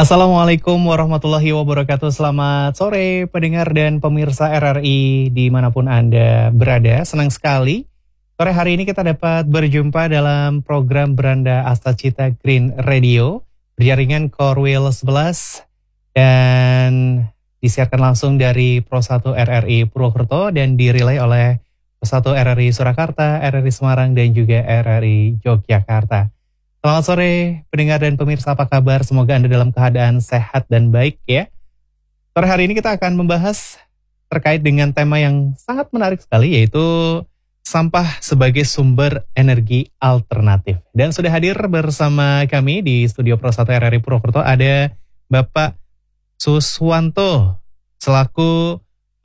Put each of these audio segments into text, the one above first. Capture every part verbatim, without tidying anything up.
Assalamualaikum warahmatullahi wabarakatuh. Selamat sore pendengar dan pemirsa R R I dimanapun Anda berada. Senang sekali sore hari ini kita dapat berjumpa dalam program Beranda Astacita Green Radio berjaringan Korwil sebelas dan disiarkan langsung dari Pro satu R R I Purwokerto dan dirilai oleh Pro satu R R I Surakarta, R R I Semarang dan juga R R I Yogyakarta. Selamat sore pendengar dan pemirsa, apa kabar? Semoga Anda dalam keadaan sehat dan baik ya. Sore hari ini kita akan membahas terkait dengan tema yang sangat menarik sekali, yaitu sampah sebagai sumber energi alternatif. Dan sudah hadir bersama kami di studio Pro satu R R I Purwokerto ada Bapak Suswanto selaku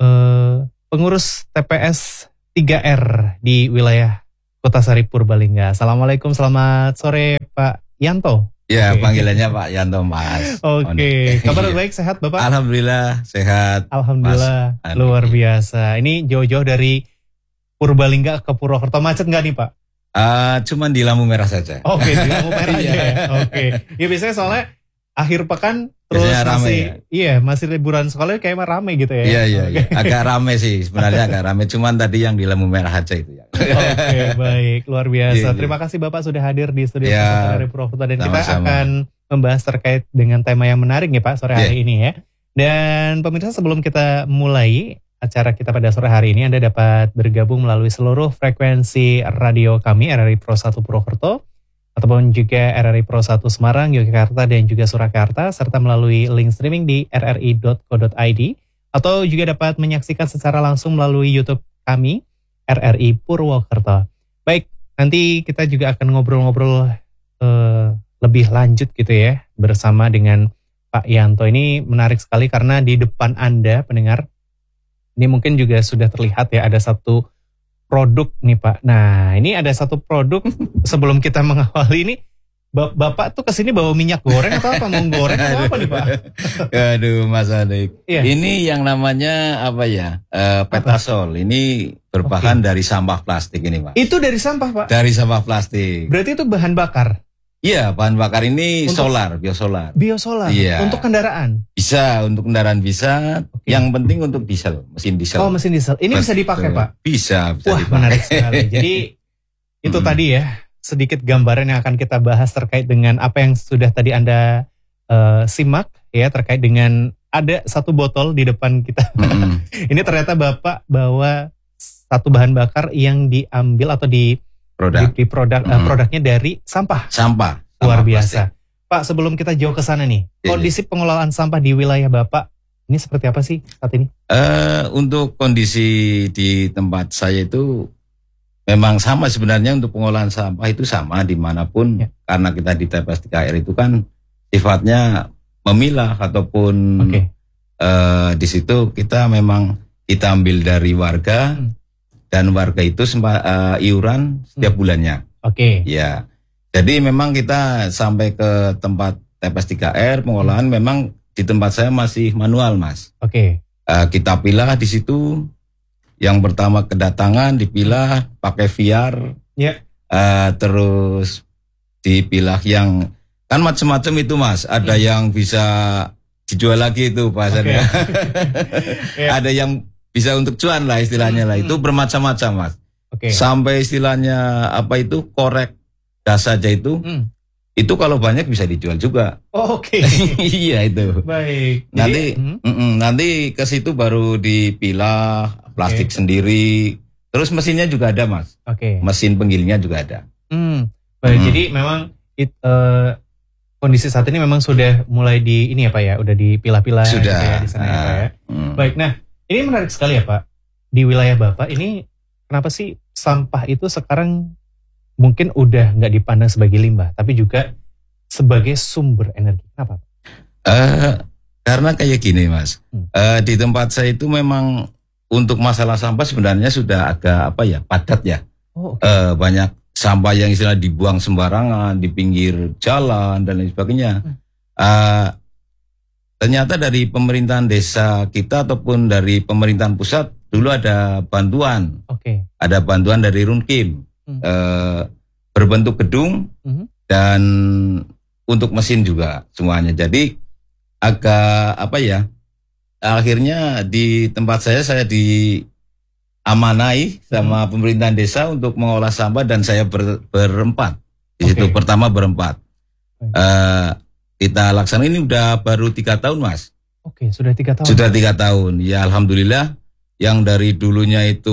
eh, pengurus T P S tiga R di wilayah Kota Sari Purbalingga. Assalamualaikum, selamat sore Pak Yanto. Ya, okay. Panggilannya Pak Yanto, Mas. Oke, okay. Kabar baik, sehat Bapak? Alhamdulillah, sehat. Alhamdulillah, Mas. Luar biasa. Ini jauh-jauh dari Purbalingga ke Purwokerto, macet nggak nih Pak? Uh, cuman di lampu merah saja. Oke, okay, di lampu merah aja ya. Oke, okay. Ya biasanya soalnya akhir pekan terus biasanya masih rame, ya? Iya, masih liburan sekolah kayak rame gitu ya. Iya, iya, iya. Agak rame sih, sebenarnya agak rame. Cuman tadi yang di lampu merah aja itu ya. Oke, okay, baik, luar biasa. Yeah, Terima yeah. kasih Bapak sudah hadir di studio yeah. dari Purwokerto dan sama-sama. Kita akan membahas terkait dengan tema yang menarik nih Pak sore hari yeah. ini ya. Dan pemirsa, sebelum kita mulai acara kita pada sore hari ini, Anda dapat bergabung melalui seluruh frekuensi radio kami R R I Pro satu Purwokerto ataupun juga R R I Pro satu Semarang, Yogyakarta dan juga Surakarta, serta melalui link streaming di r r i dot co dot i d atau juga dapat menyaksikan secara langsung melalui YouTube kami R R I Purwokerto. Baik, nanti kita juga akan ngobrol-ngobrol uh, lebih lanjut gitu ya bersama dengan Pak Yanto. Ini menarik sekali karena di depan Anda pendengar, ini mungkin juga sudah terlihat ya ada satu produk nih Pak. Nah, ini ada satu produk sebelum kita mengawali ini, Bapak tuh kesini bawa minyak goreng atau apa? Mau goreng atau apa nih Pak? Aduh Mas Adik. Iya. Ini yang namanya apa ya? Uh, Petasol. Ini berbahan okay. dari sampah plastik ini Pak. Itu dari sampah Pak? Dari sampah plastik. Berarti itu bahan bakar? Iya, bahan bakar ini untuk solar, biosolar. Biosolar? Iya. Untuk kendaraan? Bisa, untuk kendaraan bisa. Okay. Yang penting untuk diesel, mesin diesel. Oh, mesin diesel. Ini Betul. bisa dipakai Pak? Bisa, bisa Wah, dipakai. Menarik sekali. Jadi itu hmm. tadi ya, sedikit gambaran yang akan kita bahas terkait dengan apa yang sudah tadi Anda uh, simak ya, terkait dengan ada satu botol di depan kita. Hmm. Ini ternyata Bapak bawa satu bahan bakar yang diambil atau di Produk. Di, di produk hmm. uh, produknya dari sampah. Sampah. Luar biasa. Plastik. Pak, sebelum kita jauh ke sana nih, Jadi. kondisi pengelolaan sampah di wilayah Bapak ini seperti apa sih saat ini? Uh, untuk kondisi di tempat saya itu memang sama sebenarnya, untuk pengolahan sampah itu sama dimanapun ya. Karena kita di T P S tiga R itu kan sifatnya memilah ataupun okay. uh, di situ kita memang kita ambil dari warga. Hmm. Dan warga itu sempat uh, iuran setiap hmm. bulannya. Oke. Okay. Ya. Jadi memang kita sampai ke tempat T P S tiga R pengolahan hmm. memang di tempat saya masih manual, Mas. Oke. Okay. Uh, kita pilah di situ. Yang pertama kedatangan dipilah pakai V R. Ya. Yeah. Uh, terus dipilah yang kan macam-macam itu, Mas. Ada hmm. yang bisa dijual lagi itu bahasanya. Okay. yeah. Ada yang bisa untuk cuan lah istilahnya hmm, lah. Itu bermacam-macam Mas. Okay. Sampai istilahnya apa itu korek gas saja itu. Hmm. Itu kalau banyak bisa dijual juga. Oh, oke. Okay. Iya itu. Baik. Nanti Jadi, hmm? nanti ke situ baru dipilah plastik okay. sendiri. Terus mesinnya juga ada Mas. Oke. Okay. Mesin penggilingnya juga ada. Hmm. Baik. Hmm. Jadi memang it, uh, kondisi saat ini memang sudah mulai di ini ya Pak ya, udah dipilah-pilah sudah gitu ya, di sana uh, ya Pak ya. Hmm. Baik. Nah, ini menarik sekali ya Pak, di wilayah Bapak ini kenapa sih sampah itu sekarang mungkin udah nggak dipandang sebagai limbah, tapi juga sebagai sumber energi. Kenapa? Uh, karena kayak gini Mas, hmm. uh, di tempat saya itu memang untuk masalah sampah sebenarnya sudah agak apa ya, padat ya. Oh, okay. uh, banyak sampah yang istilah dibuang sembarangan di pinggir jalan dan lain sebagainya. Hmm. Uh, Ternyata dari pemerintahan desa kita ataupun dari pemerintahan pusat dulu ada bantuan. Oke. Okay. Ada bantuan dari Runkim hmm. eh, berbentuk gedung hmm. dan untuk mesin juga semuanya. Jadi agak apa ya? Akhirnya di tempat saya saya diamanai sama hmm. pemerintahan desa untuk mengolah sampah dan saya ber, berempat. Di situ okay. pertama berempat. Okay. Uh, kita laksanakan ini udah baru tiga tahun, Mas. Oke, okay, sudah tiga tahun. Sudah tiga tahun. Ya alhamdulillah. Yang dari dulunya itu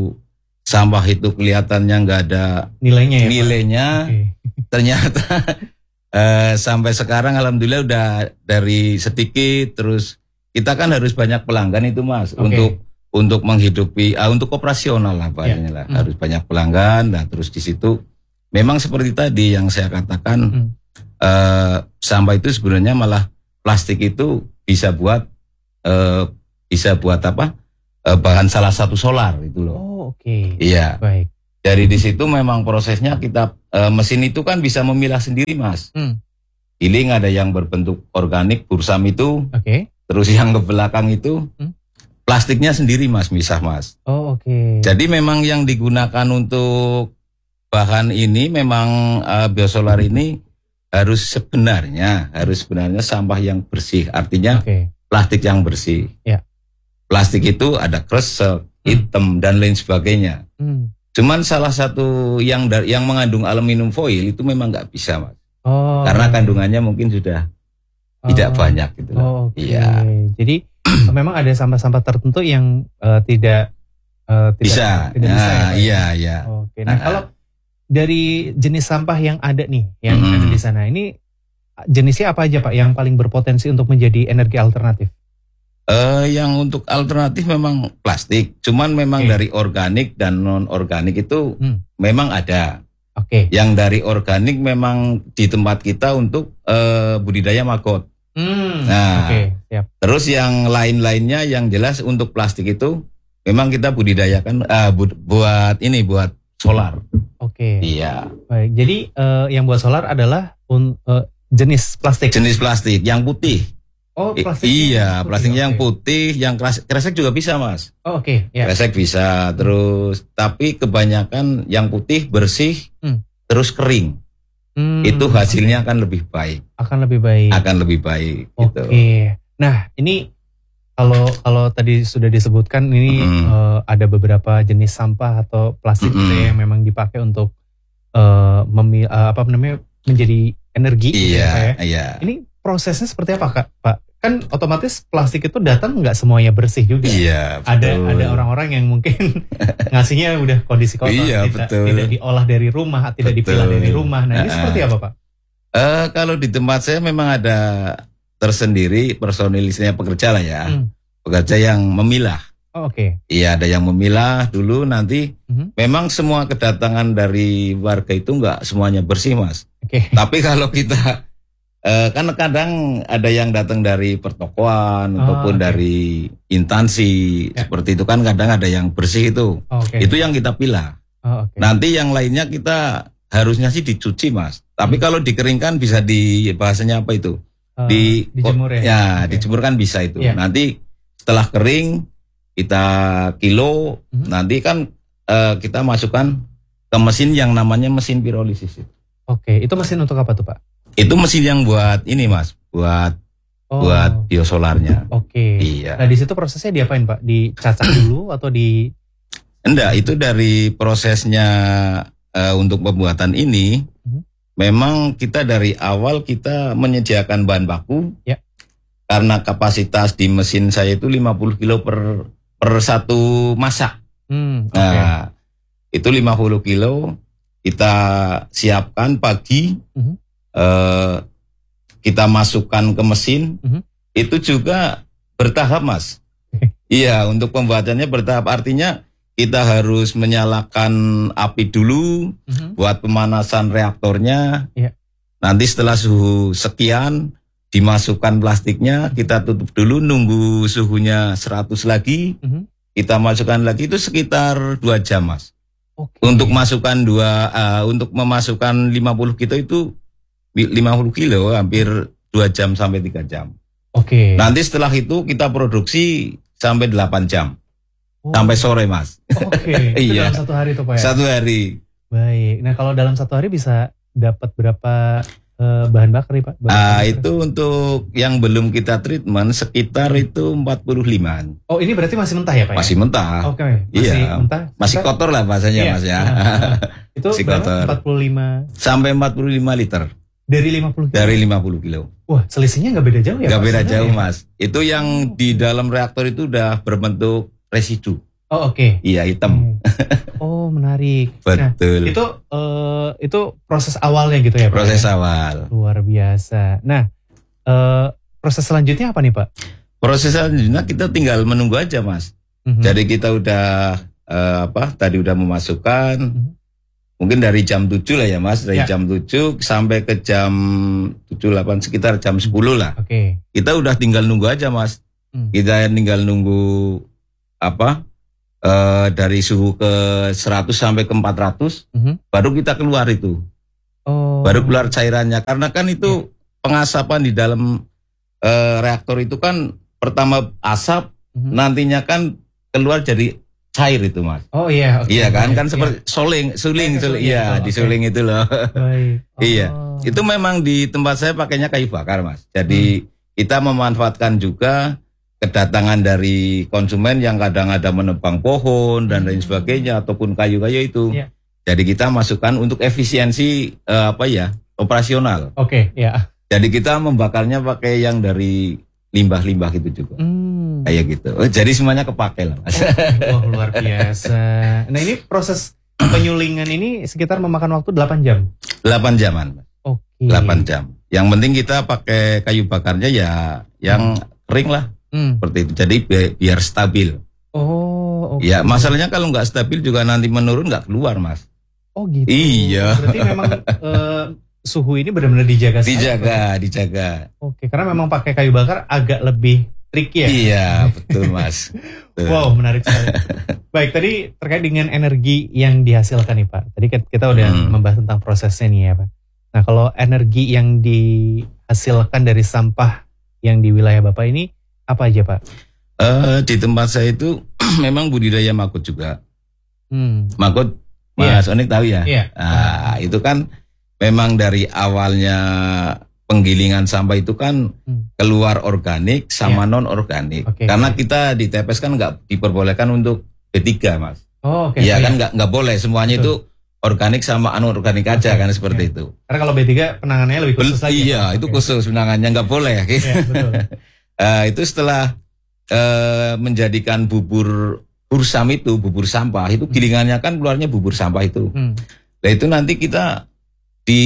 sampah itu kelihatannya nggak ada nilainya, ya, nilainya okay. ternyata eh, sampai sekarang alhamdulillah udah dari sedikit, terus kita kan harus banyak pelanggan itu Mas, okay. untuk untuk menghidupi uh, untuk operasional lah banyak yeah. lah hmm. harus banyak pelanggan. Nah terus di situ memang seperti tadi yang saya katakan hmm. eh, sampah itu sebenarnya malah plastik itu bisa buat eh, bisa buat apa? Bahan salah satu solar itu loh. Oh, oke. Okay. Iya. Baik. Dari di situ memang prosesnya kita e, mesin itu kan bisa memilah sendiri, Mas. Hmm. Giling ada yang berbentuk organik, bursam itu. Oke. Okay. Terus yang ke belakang itu hmm? plastiknya sendiri, Mas, misah, Mas. Oh, oke. Okay. Jadi memang yang digunakan untuk bahan ini memang e, biosolar ini harus sebenarnya harus sebenarnya sampah yang bersih. Artinya okay. plastik yang bersih. Ya. Plastik itu ada kresek, hitam, hmm. dan lain sebagainya. Hmm. Cuman salah satu yang yang mengandung aluminium foil itu memang nggak bisa, Mas. Oh, karena kandungannya mungkin sudah oh. tidak banyak gitu. Oh, okay. Iya. Jadi memang ada sampah-sampah tertentu yang uh, tidak uh, tidak bisa. Tidak nah, bisa ya, iya, iya. Oke. Okay. Nah, nah, kalau dari jenis sampah yang ada nih, yang hmm. ada di sana, ini jenisnya apa aja Pak yang paling berpotensi untuk menjadi energi alternatif? Uh, yang untuk alternatif memang plastik, cuman memang okay. dari organik dan non organik itu hmm. memang ada. Oke. Okay. Yang dari organik memang di tempat kita untuk uh, budidaya maggot. Hmm. Nah, okay. Siap. Terus yang lain-lainnya yang jelas untuk plastik itu memang kita budidayakan uh, bu buat ini buat solar. Oke. Okay. Iya. Baik. Jadi uh, yang buat solar adalah un, uh, jenis plastik. Jenis plastik yang putih. Oh, plastik. Iya, plastik yang putih, yang kresek juga bisa, Mas. Oh, oke. Okay. Yeah. Kresek bisa, terus tapi kebanyakan yang putih bersih, hmm. terus kering. Hmm. Itu hasilnya okay. akan lebih baik. Akan lebih baik. Akan lebih baik. Oke. Okay. Gitu. Nah, ini kalau kalau tadi sudah disebutkan ini hmm. uh, ada beberapa jenis sampah atau plastik hmm. gitu ya, yang memang dipakai untuk uh, memil, uh, apa namanya menjadi energi. Iya. Gitu ya. Iya. Ini prosesnya seperti apa Kak, Pak? Kan otomatis plastik itu datang nggak semuanya bersih juga. Iya, betul. Ada ada orang-orang yang mungkin ngasihnya udah kondisi kotor, iya, tidak, betul. tidak diolah dari rumah, tidak betul. dipilah dari rumah. Nah, ini uh, seperti apa Pak? Uh, kalau di tempat saya memang ada tersendiri personil istilahnya pekerja lah ya. Hmm. Pekerja yang memilah. Oh, oke. Okay. Iya, ada yang memilah dulu nanti. Uh-huh. Memang semua kedatangan dari warga itu nggak semuanya bersih, Mas. Oke. Okay. Tapi kalau kita Uh, kan kadang ada yang datang dari pertokoan oh, ataupun okay. dari instansi ya. Seperti itu kan kadang ada yang bersih itu, oh, okay. itu yang kita pilah. Oh, okay. Nanti yang lainnya kita harusnya sih dicuci Mas. Tapi hmm. kalau dikeringkan bisa di bahasanya apa itu? Uh, di dijemur ya. Ya okay. dijemur kan bisa itu. Yeah. Nanti setelah kering kita kilo, hmm. nanti kan uh, kita masukkan ke mesin yang namanya mesin pirolisis. Oke, okay. Itu mesin untuk apa tuh Pak? Itu mesin yang buat ini Mas, buat oh. buat biosolarnya. Oke. Okay. Iya. Nah di situ prosesnya diapain Pak? Dicacah dulu atau di? Enggak, itu dari prosesnya uh, untuk pembuatan ini. Uh-huh. Memang kita dari awal kita menyediakan bahan baku. Ya. Karena kapasitas di mesin saya itu lima puluh kilo per per satu masak. Hmm, okay. Nah itu lima puluh kilo kita siapkan pagi. Uh-huh. Uh, kita masukkan ke mesin, uh-huh. itu juga bertahap Mas. Iya, untuk pembuatannya bertahap. Artinya kita harus menyalakan api dulu, uh-huh. buat pemanasan reaktornya. Yeah. Nanti setelah suhu sekian, dimasukkan plastiknya, kita tutup dulu, nunggu suhunya seratus lagi, uh-huh. kita masukkan lagi, itu sekitar dua jam Mas. Okay. Untuk masukkan dua, uh, untuk memasukkan lima puluh kilo itu lima puluh kilo hampir dua jam sampai tiga jam. Oke. Okay. Nanti setelah itu kita produksi sampai delapan jam. Oh. Sampai sore Mas. Oke. Okay. Itu iya. dalam satu hari tuh Pak ya? Satu hari. Baik. Nah kalau dalam satu hari bisa dapat berapa uh, bahan bakar nih Pak? Bahan Ah, bakar. itu untuk yang belum kita treatment sekitar itu empat puluh lima. Oh, ini berarti masih mentah ya Pak? Masih ya? mentah. Oke, okay. masih iya. mentah. Masih Kita, kotor lah bahasanya iya. Mas ya. Nah, nah. Itu masih berapa? kotor. empat puluh lima Sampai empat puluh lima liter. dari lima puluh kilo? Dari lima puluh kilo. Wah, selisihnya nggak beda jauh ya? Nggak Pak, beda jauh ya? Mas. Itu yang di dalam reaktor itu udah berbentuk residu. Oh, oke. Okay. Iya, hitam. Oh, menarik. Betul. Nah, itu uh, itu proses awalnya gitu ya Pak? Proses ya? awal. Luar biasa. Nah, uh, proses selanjutnya apa nih Pak? Proses selanjutnya kita tinggal menunggu aja Mas. Mm-hmm. Jadi kita udah uh, apa? Tadi udah memasukkan. Mm-hmm. Mungkin dari jam tujuh lah ya Mas, dari ya. jam tujuh sampai ke jam tujuh, delapan, sekitar jam sepuluh lah. Oke. Okay. Kita udah tinggal nunggu aja Mas. Hmm. Kita tinggal nunggu apa, e, dari suhu ke seratus sampai ke empat ratus, hmm. baru kita keluar itu. Oh. Baru keluar cairannya. Karena kan itu ya. pengasapan di dalam e, reaktor itu kan pertama asap, hmm. nantinya kan keluar jadi cair itu Mas. Oh iya. Okay. Iya kan, kan iya. seperti soling, suling, suling, iya di suling okay. itu loh. Baik. Oh. Iya, itu memang di tempat saya pakainya kayu bakar Mas. Jadi hmm. kita memanfaatkan juga kedatangan dari konsumen yang kadang ada menebang pohon dan lain sebagainya ataupun kayu-kayu itu. Yeah. Jadi kita masukkan untuk efisiensi uh, apa ya operasional. Oke, okay, ya. Jadi kita membakarnya pakai yang dari limbah-limbah itu juga. Hmm. Kayak gitu. Oh, jadi semuanya kepakai lah Mas. Oh, oh, luar biasa. Nah ini proses penyulingan ini sekitar memakan waktu delapan jam? delapan jaman. Oke. Okay. delapan jam. Yang penting kita pakai kayu bakarnya ya yang hmm. kering lah. Hmm. Seperti itu. Jadi biar, biar stabil. Oh, oke. Okay. Ya, masalahnya kalau nggak stabil juga nanti menurun nggak keluar, Mas. Oh gitu. Iya. Berarti memang uh, suhu ini benar-benar dijaga. Dijaga, sekali. dijaga. Oke, karena memang pakai kayu bakar agak lebih tricky ya. Iya, betul Mas. Betul. Wow, menarik sekali. Baik, tadi terkait dengan energi yang dihasilkan nih Pak. Tadi kita udah hmm. membahas tentang prosesnya nih ya Pak. Nah, kalau energi yang dihasilkan dari sampah yang di wilayah Bapak ini apa aja Pak? Uh, di tempat saya itu memang budidaya makut juga. Hmm. Makut, Mas yeah. Onik tahu ya? Yeah. Nah, itu kan memang dari awalnya penggilingan sampah itu kan hmm. keluar organik sama yeah. non organik. Okay, Karena okay. kita di T P S kan nggak diperbolehkan untuk B tiga Mas. Oh, oke. Okay. Iya kan nggak nggak boleh semuanya Betul. itu organik sama anorganik aja okay. kan seperti yeah. itu. Karena kalau B tiga penanganannya lebih khusus Bel- lagi. Iya okay. itu khusus penanganannya nggak boleh. Gitu. Yeah, betul. uh, itu setelah uh, menjadikan bubur bursam itu bubur sampah itu gilingannya kan keluarnya bubur sampah itu. Hmm. Nah itu nanti kita di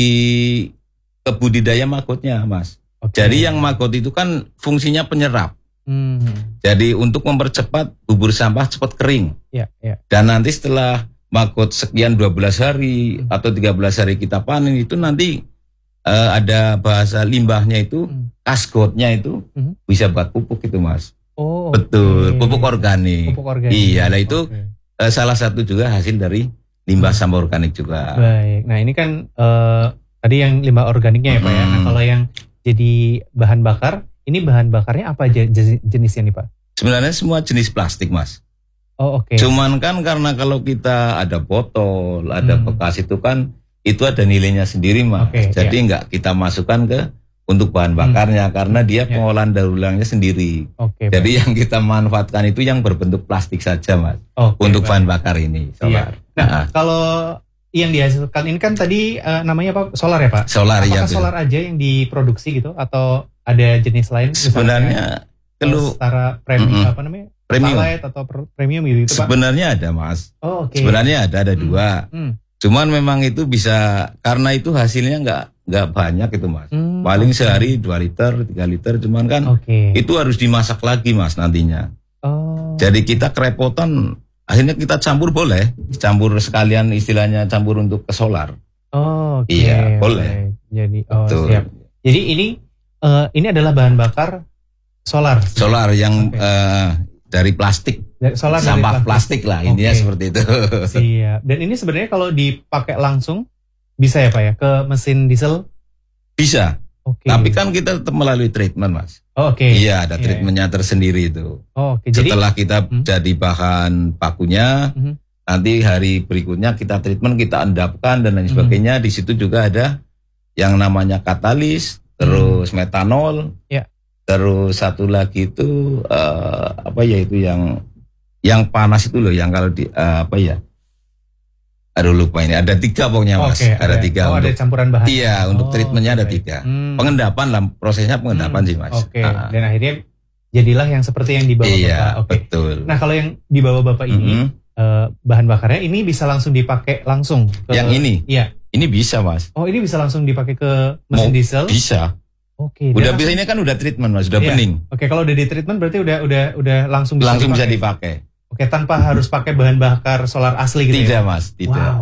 kebudidaya makutnya Mas. Okay. Jadi yang makut itu kan fungsinya penyerap. Hmm. Jadi untuk mempercepat bubur sampah cepat kering. Yeah, yeah. Dan nanti setelah makut sekian dua belas hari hmm. atau tiga belas hari kita panen itu nanti uh, ada bahasa limbahnya itu hmm. kasgotnya itu hmm. bisa buat pupuk itu Mas. Oh, betul, okay. pupuk organik. Pupuk organik. Iya, lah itu okay. uh, salah satu juga hasil dari limbah hmm. sampah organik juga. Baik. Nah, ini kan uh, tadi yang limbah organiknya ya, Pak hmm. ya. Nah, kalau yang jadi bahan bakar, ini bahan bakarnya apa aja jenisnya nih, Pak? Sebenarnya semua jenis plastik, Mas. Oh, oke. Okay. Cuman kan karena kalau kita ada botol, ada hmm. bekas itu kan itu ada nilainya sendiri, Mas. Okay, Jadi yeah. nggak kita masukkan ke untuk bahan bakarnya hmm. karena dia pengolahan daur ulangnya sendiri. Okay, Jadi baik. yang kita manfaatkan itu yang berbentuk plastik saja, Mas. Okay, untuk baik. bahan bakar ini solar. Iya. Nah, nah, kalau yang dihasilkan ini kan tadi uh, namanya apa? Solar ya, Pak? Solar. Apakah ya. solar aja yang diproduksi gitu atau ada jenis lain? Sebenarnya kalau setara premium mm-hmm. apa namanya? Premium Light atau premium gitu, Pak? Sebenarnya ada, Mas. Oh, okay. Sebenarnya ada ada hmm. dua. Hmm. Cuman memang itu bisa karena itu hasilnya nggak nggak banyak itu, Mas. Hmm, Paling okay. sehari dua liter, tiga liter, cuman kan okay. itu harus dimasak lagi, Mas, nantinya. Oh. Jadi kita kerepotan, akhirnya kita campur boleh, campur sekalian istilahnya campur untuk ke solar. Oh, okay. Iya, boleh. Jadi oh Betul. siap. Jadi ini uh, ini adalah bahan bakar solar. Solar yang okay. uh, dari plastik. Solar sampah dari plastik. plastik lah, okay. intinya seperti itu. Siap. Dan ini sebenarnya kalau dipakai langsung bisa ya, Pak ya, ke mesin diesel? Bisa. Okay. Tapi kan kita tetap melalui treatment, Mas. Oh, oke. Okay. Iya, ada yeah, treatmentnya yeah. tersendiri itu. Oh, okay. Setelah Jadi, kita hmm? jadi bahan pakunya, hmm. nanti hari berikutnya kita treatment, kita endapkan dan lain sebagainya. Hmm. Di situ juga ada yang namanya katalis, terus hmm. metanol, ya. Terus satu lagi itu uh, apa ya itu yang yang panas itu loh, yang kalau di uh, apa ya? Aduh lupa ini, ada tiga pokoknya mas, okay, ada, ada tiga. Oh, untuk, ada campuran bahan. Iya, oh, untuk treatmentnya okay. ada tiga. Hmm. Pengendapan lah, prosesnya pengendapan hmm. sih mas. Oke. Okay. Uh. Dan akhirnya jadilah yang seperti yang dibawa iya, bapak. Oke. Okay. Betul. Nah kalau yang dibawa bapak ini mm-hmm. uh, bahan bakarnya ini bisa langsung dipakai langsung. Ke, yang ini? Iya. Ini bisa mas. Oh ini bisa langsung dipakai ke mesin Mau, diesel? Bisa. Oke. Okay, udah bisa ini kan udah treatment mas, sudah iya. bening. Oke, okay, kalau udah di treatment berarti udah udah udah langsung bisa langsung dipakai. bisa dipakai. Oke, okay, tanpa harus pakai bahan bakar solar asli gitu tidak, ya? Mas, tidak. Wow.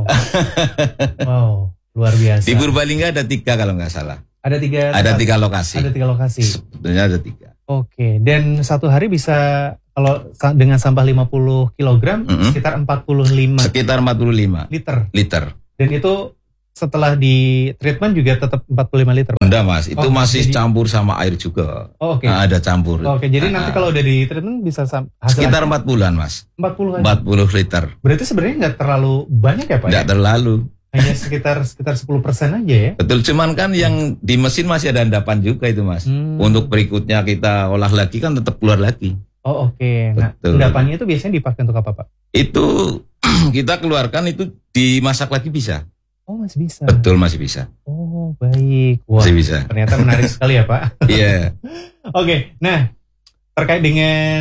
Wow, luar biasa. Di Purbalingga ada tiga kalau nggak salah. Ada tiga. Ada tiga lokasi. Ada tiga lokasi. Sebetulnya ada tiga. Oke, okay. Dan satu hari bisa kalau dengan sampah lima puluh kilogram mm-hmm. sekitar empat puluh lima. Sekitar empat puluh lima liter. Liter. Dan itu setelah di treatment juga tetap empat puluh lima liter. Enggak mas, itu oh, masih jadi, campur sama air juga. Oh, Oke. Okay. Nah, ada campur. Oke, okay, jadi nah, nanti kalau udah di treatment bisa sam- hasil sekitar empat puluhan mas. empat puluh. empat puluh liter. Berarti sebenarnya nggak terlalu banyak ya pak? Nggak ya? terlalu. Hanya sekitar sekitar sepuluh persen aja ya? Betul, cuman kan yang di mesin masih ada endapan juga itu mas. Hmm. Untuk berikutnya kita olah lagi kan tetap keluar lagi. Oh oke. Okay. Nah endapannya itu biasanya dipakai untuk apa pak? Itu kita keluarkan itu dimasak lagi bisa. Oh masih bisa? Betul masih bisa. Oh baik. Wah, masih bisa. Ternyata menarik sekali ya Pak. Iya. yeah. Oke, okay, nah terkait dengan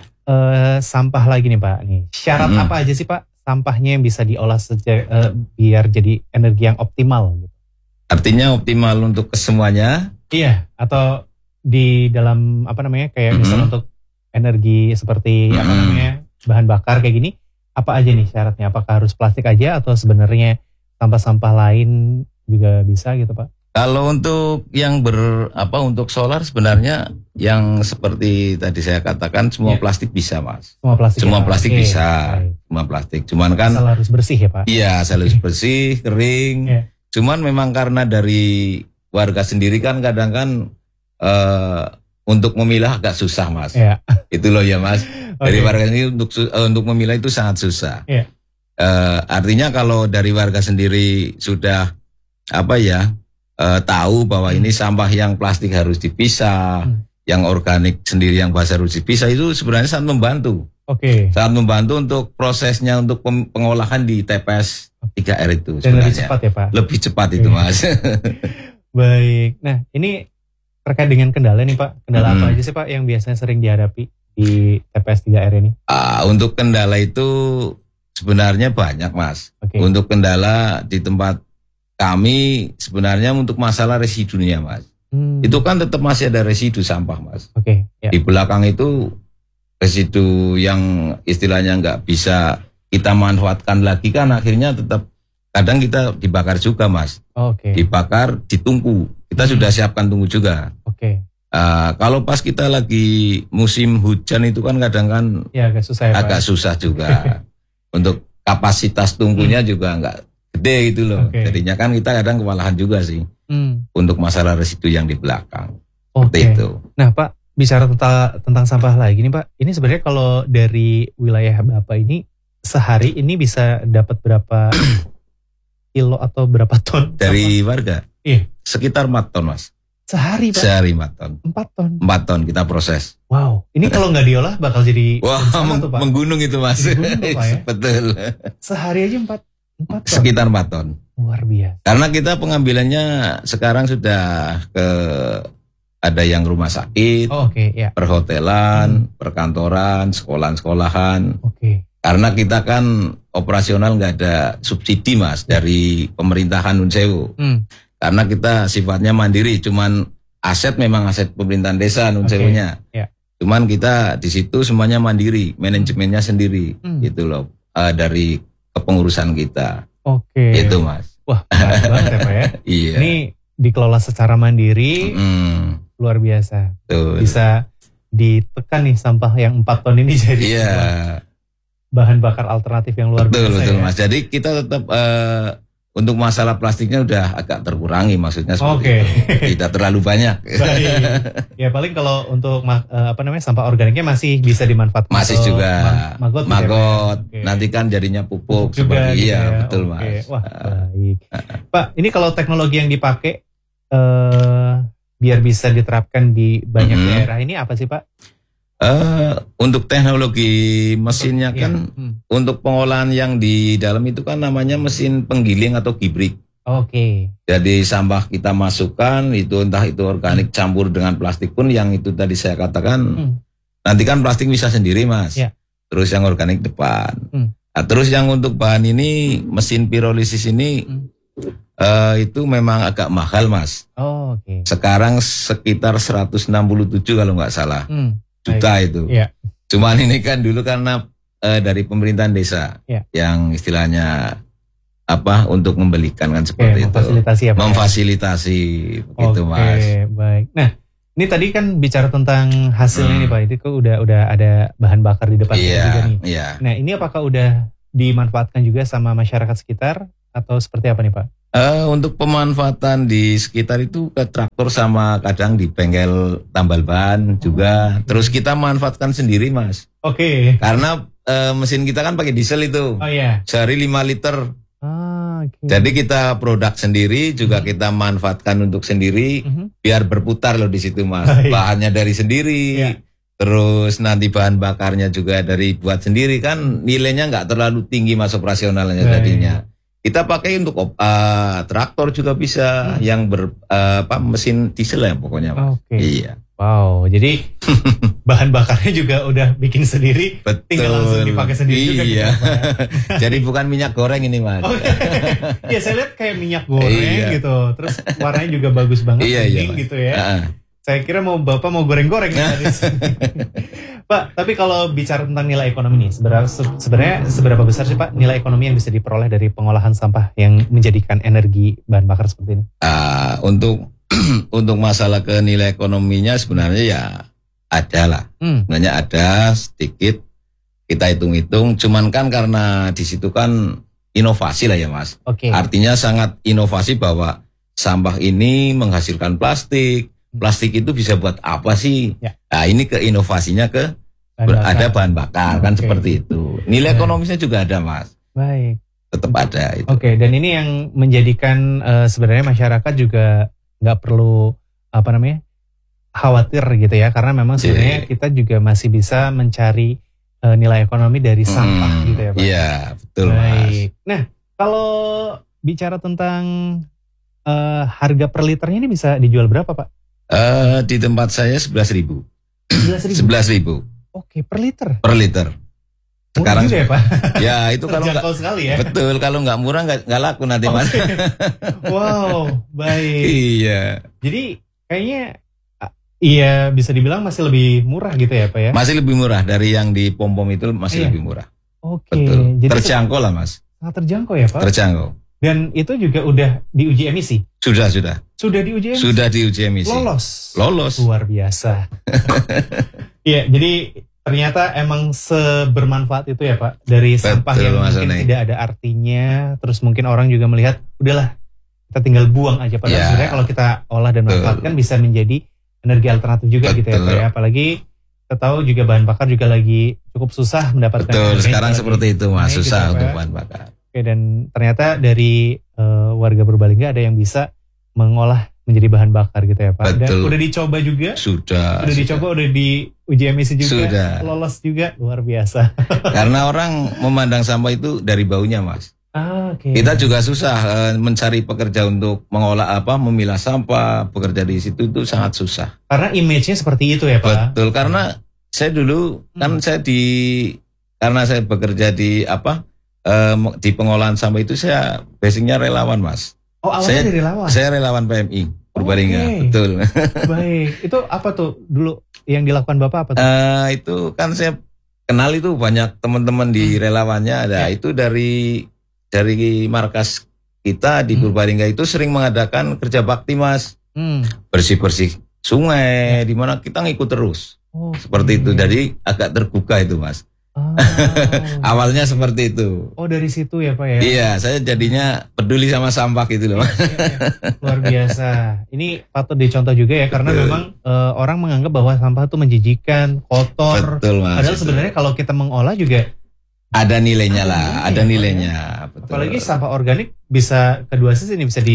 uh, sampah lagi nih Pak. Nih syarat hmm. apa aja sih Pak sampahnya yang bisa diolah seja, uh, biar jadi energi yang optimal? Gitu. Artinya optimal untuk kesemuanya? Iya. Atau di dalam apa namanya kayak hmm. misalnya untuk energi seperti hmm. apa namanya bahan bakar kayak gini, apa aja nih syaratnya? Apakah harus plastik aja atau sebenarnya sampah-sampah lain juga bisa gitu Pak? Kalau untuk yang ber apa untuk solar sebenarnya yang seperti tadi saya katakan semua yeah. plastik bisa mas. Semua plastik. Semua ya, plastik okay. bisa, okay. semua plastik. Cuman kan asal harus bersih ya Pak. Iya, asal harus bersih, kering. Yeah. Cuman memang karena dari warga sendiri kan kadang kan uh, untuk memilah agak susah mas. Yeah. Itu loh ya mas. Okay. Dari warga ini untuk uh, untuk memilah itu sangat susah. Yeah. Uh, artinya kalau dari warga sendiri sudah apa ya uh, tahu bahwa hmm. ini sampah yang plastik harus dipisah, hmm. yang organik sendiri yang basah harus dipisah, itu sebenarnya sangat membantu. Oke. Okay. Sangat membantu untuk prosesnya untuk pengolahan di T P S tiga R itu. Dan lebih cepat ya Pak? Lebih cepat okay. itu mas. Baik. Nah ini terkait dengan kendala nih Pak. Kendala hmm. apa aja sih Pak yang biasanya sering dihadapi di T P S tiga R ini? Uh, untuk kendala itu sebenarnya banyak mas. Okay. Untuk kendala di tempat kami sebenarnya untuk masalah residunya mas. Hmm. Itu kan tetap masih ada residu sampah mas. Okay. Yeah. Di belakang itu residu yang istilahnya nggak bisa kita manfaatkan lagi kan akhirnya tetap kadang kita dibakar juga mas. Okay. Dibakar, ditungku. Kita hmm. sudah siapkan tunggu juga. Oke. Okay. Uh, kalau pas kita lagi musim hujan itu kan kadang kan ya, agak susah, ya, agak Pak. susah juga. Untuk kapasitas tunggunya hmm. juga enggak gede gitu loh. Okay. Jadinya kan kita kadang kewalahan juga sih. Hmm. Untuk masalah residu yang di belakang. Oke. Okay. Itu. Nah Pak, bicara tentang, tentang sampah lagi nih Pak. Ini sebenarnya kalau dari wilayah Bapak ini, sehari ini bisa dapat berapa kilo atau berapa ton? Dari sampah? Warga? Iya. Sekitar empat ton mas. Sehari Pak? Sehari empat ton. empat ton? empat ton kita proses. Wow, ini kalau nggak diolah bakal jadi wah meng- tuh, Pak. Menggunung itu mas. Menggunung tuh, Pak, ya? Betul. Sehari aja empat, empat ton? Sekitar empat ton. Luar biasa. Karena kita pengambilannya sekarang sudah ke ada yang rumah sakit, oh, okay, ya. perhotelan, hmm. perkantoran, sekolahan-sekolahan. Oke. Okay. Karena kita kan operasional nggak ada subsidi mas ya. Dari pemerintahan Nunsewu. Hmm. Karena kita sifatnya mandiri, cuman aset memang aset pemerintahan desa Nunsewunya. Okay. Yeah. Cuman kita di situ semuanya mandiri, manajemennya sendiri, hmm. gitu loh, uh, dari kepengurusan kita. Oke. Okay. Itu mas. Wah, banget ya Pak ya. Iya. Ini dikelola secara mandiri, hmm. luar biasa. Betul. Bisa ditekan nih sampah yang empat ton ini jadi yeah. bahan bakar alternatif yang luar betul, biasa. Betul, ya? mas. Jadi kita tetap uh, untuk masalah plastiknya udah agak terkurangi, maksudnya seperti okay. itu. Tidak terlalu banyak. Baik. Ya paling kalau untuk uh, apa namanya sampah organiknya masih bisa dimanfaatkan. Masih juga. Ma- magot. Magot. Okay. Nanti kan jadinya pupuk, pupuk seperti juga, iya, ya. betul okay. mas. Wah baik. Pak, ini kalau teknologi yang dipakai uh, biar bisa diterapkan di banyak Hmm. daerah ini apa sih Pak? Eh, untuk teknologi mesinnya Untuk- kan, iya. Hmm. untuk pengolahan yang di dalam itu kan namanya mesin penggiling atau gibrik. Oke. Jadi sampah kita masukkan, itu entah itu organik campur dengan plastik pun yang itu tadi saya katakan, Hmm. nanti kan plastik bisa sendiri mas. Ya. Terus yang organik depan. Hmm. Nah, terus yang untuk bahan ini, mesin pirolisis ini, Hmm. eh, itu memang agak mahal mas. Oh, oke. Sekarang sekitar seratus enam puluh tujuh kalau nggak salah. Hmm. Juta itu. Iya. Cuman ini kan dulu karena eh, dari pemerintahan desa Ya. yang istilahnya apa untuk membelikan kan Oke, seperti itu. memfasilitasi ya Pak. ya? Memfasilitasi begitu Oke, mas. baik. Nah, ini tadi kan bicara tentang hasilnya Hmm. nih Pak. Itu kok udah udah ada bahan bakar di depan kita Iya, juga nih. iya. Nah, ini apakah udah dimanfaatkan juga sama masyarakat sekitar atau seperti apa nih Pak? Eh, untuk pemanfaatan di sekitar itu ke traktor sama kadang di bengkel tambal ban juga. Terus kita manfaatkan sendiri mas. Oke. Karena eh, mesin kita kan pakai diesel itu. Oh iya. Sehari lima liter. Ah, oke. Jadi kita produk sendiri juga kita manfaatkan untuk sendiri. Mhm. Biar berputar loh di situ mas. Baik. Bahannya dari sendiri. Iya. Terus nanti bahan bakarnya juga dari buat sendiri kan nilainya nggak terlalu tinggi mas operasionalnya Baik. jadinya. Kita pakai untuk uh, traktor juga bisa Hmm. yang ber uh, apa mesin diesel ya pokoknya mas. Oke. Iya. Wow, jadi bahan bakarnya juga udah bikin sendiri, Betul. tinggal langsung dipakai sendiri juga gitu Iya. ya, Pak, ya. Jadi bukan minyak goreng ini mas. Oke. Ya saya lihat kayak minyak goreng Iya. gitu, terus warnanya juga bagus banget, Iya, iya, kuning Mas. gitu ya. Uh-uh. Saya kira mau bapak mau goreng-goreng nih tadi. Pak, tapi kalau bicara tentang nilai ekonomi nih, seberapa se- sebenarnya seberapa besar sih Pak nilai ekonomi yang bisa diperoleh dari pengolahan sampah yang menjadikan energi bahan bakar seperti ini? Ah, untuk untuk masalah ke nilai ekonominya sebenarnya ya ada lah. Hmm. Sebenarnya ada sedikit kita hitung-hitung. Cuman kan karena di situ kan inovasi lah ya mas. Oke. Artinya sangat inovasi bahwa sampah ini menghasilkan plastik. Plastik itu bisa buat apa sih? Ya. Nah ini ke inovasinya ke Bahan ber- bakar. ada bahan bakar kan Oke. seperti itu. Nilai Baik. ekonomisnya juga ada mas. Baik. Tetap ada itu. Oke, dan ini yang menjadikan eh, sebenarnya masyarakat juga nggak perlu apa namanya khawatir gitu ya, karena memang sebenarnya Iya. kita juga masih bisa mencari eh, nilai ekonomi dari sampah Hmm, gitu ya Pak. Iya betul mas. Baik. Nah, kalau bicara tentang eh, harga per liternya ini bisa dijual berapa Pak? Eh, di tempat saya sebelas ribu. sebelas ribu. Sebelas ribu Oke, per liter. per liter. Sekarang Sekarang juga ya Pak. ya itu kalau nggak Terjangkau sekali ya. betul kalau nggak murah nggak nggak laku nanti mas. Oke. Wow, baik. Iya. Jadi kayaknya ah, iya bisa dibilang masih lebih murah gitu ya Pak ya. Masih lebih murah dari yang di pom pom itu masih Iya. lebih murah. Oke, Betul. jadi Terjangkau lah mas. sangat terjangkau ya Pak. Terjangkau. Dan itu juga udah diuji emisi. Sudah sudah Sudah diuji emisi. sudah diuji emisi. Lolos. Lolos. Luar biasa. Iya, jadi ternyata emang sebermanfaat itu ya Pak dari sampah Betul, yang Mas mungkin Oni. tidak ada artinya. Terus mungkin orang juga melihat, udahlah kita tinggal buang aja. Padahal Ya. sebenarnya kalau kita olah dan Betul. manfaatkan bisa menjadi energi alternatif juga gitu ya Pak Betul. ya. Apalagi kita tahu juga bahan bakar juga lagi cukup susah mendapatkan. Betul. harganya Sekarang lagi seperti itu mas. naik gitu Susah ya, Pak untuk ya. bahan bakar. Oke, dan ternyata dari eh, warga Purbalingga ada yang bisa mengolah menjadi bahan bakar gitu ya Pak. Dan Betul. udah dicoba juga. Sudah. Udah dicoba, udah diuji emisi juga, Sudah. lolos juga, luar biasa. Karena orang memandang sampah itu dari baunya mas. Ah, oke. Kita juga susah eh, mencari pekerja untuk mengolah apa, memilah sampah, bekerja di situ itu sangat susah. Karena image-nya seperti itu ya Pak. Betul, karena saya dulu kan Hmm. saya di karena saya bekerja di apa eh, di pengolahan sampah itu saya basicnya relawan mas. Oh, awalnya Saya- dari lawan. Saya relawan P M I Purbalingga, Oke. betul. Baik. Itu apa tuh dulu yang dilakukan Bapak apa tuh? Eh, itu kan saya kenal itu banyak teman-teman di Hmm. relawannya ada Ya. itu dari dari markas kita di Hmm. Purbalingga itu sering mengadakan kerja bakti mas, Hmm. bersih-bersih sungai di mana kita ngikut terus. Oh, Seperti itu, jadi agak terbuka itu mas. Ah. Awalnya seperti itu. Oh, dari situ ya Pak ya. Iya, saya jadinya peduli sama sampah gitu loh. Iya, iya. Luar biasa. Ini patut dicontoh juga ya, karena Betul. memang eh, orang menganggap bahwa sampah itu menjijikan, kotor. Betul mas. Padahal Itu. sebenarnya kalau kita mengolah juga, ada nilainya Ada lah, nilai ada ya, Pak, nilainya. Betul. apalagi sampah organik bisa kedua sisi ini bisa di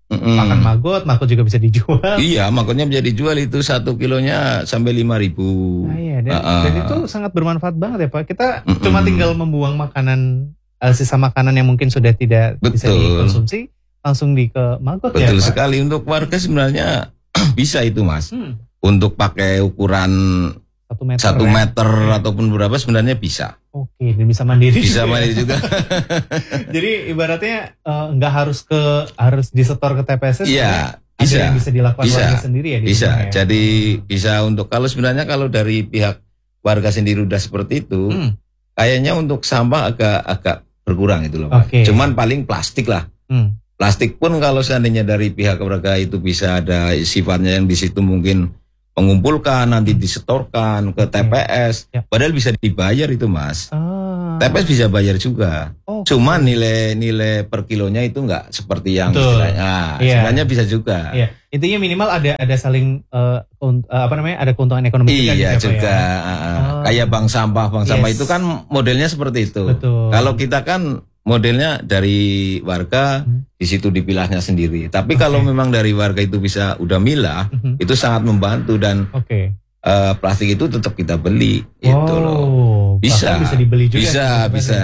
Mm-mm. Makan maggot, maggot juga bisa dijual. Iya, maggotnya bisa dijual itu satu kilonya sampai lima ribu. Nah, iya, dan, uh-uh. dan itu sangat bermanfaat banget ya Pak. Kita Mm-mm. cuma tinggal membuang makanan, uh, sisa makanan yang mungkin sudah tidak Betul. bisa dikonsumsi, langsung di ke maggot Betul ya Pak. Betul sekali, untuk warga sebenarnya bisa itu Mas. Hmm. Untuk pakai ukuran satu meter, satu meter ya? Ataupun berapa sebenarnya bisa. Oke, dan bisa mandiri bisa juga. mandiri juga. Jadi ibaratnya nggak uh, harus ke harus disetor ke T P S. Iya, bisa. Yang bisa dilakukan bisa. warga sendiri ya. Di bisa. Ya? Jadi hmm. bisa untuk kalau sebenarnya kalau dari pihak warga sendiri udah seperti itu, hmm. kayaknya untuk sampah agak agak berkurang itu loh. Okay. Cuman paling plastik lah. Hmm. Plastik pun kalau seandainya dari pihak warga itu bisa ada sifatnya yang di situ mungkin mengumpulkan, nanti disetorkan ke T P S, ya. Padahal bisa dibayar itu Mas. Ah. T P S bisa bayar juga. Oh, Cuma nilai-nilai per kilonya itu nggak seperti yang istilahnya. Nah, ya. Sebenarnya bisa juga. Ya. Intinya minimal ada ada saling uh, uh, apa namanya ada keuntungan ekonomi juga. Iya juga. Ya. Uh, Kayak bank sampah, bank yes. sampah itu kan modelnya seperti itu. Betul. Kalau kita kan modelnya dari warga hmm. di situ dipilahnya sendiri. Tapi okay. kalau memang dari warga itu bisa udah milah, hmm. itu sangat membantu dan okay. uh, plastik itu tetap kita beli, wow. itu loh. Bisa, bisa dibeli juga. Bisa, bisa.